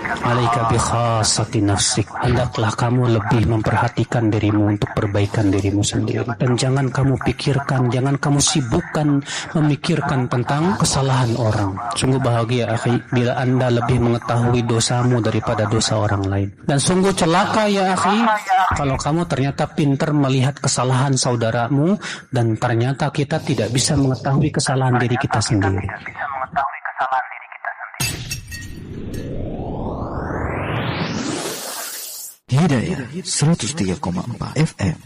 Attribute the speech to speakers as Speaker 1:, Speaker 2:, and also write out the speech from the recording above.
Speaker 1: alaika bi khassati nafsik. Hendaklah kamu lebih memperhatikan dirimu untuk perbaikan dirimu sendiri. Dan jangan kamu pikirkan, jangan kamu sibukkan memikirkan tentang kesalahan orang. Sungguh bahagia akhi bila Anda lebih mengetahui dosamu daripada dosa orang lain. Dan sungguh celaka ya akhi kalau kamu ternyata pintar melihat kesalahan saudaramu dan ternyata kita tidak bisa mengetahui kesalahan diri kita sendiri.
Speaker 2: Hidayah 103,4 FM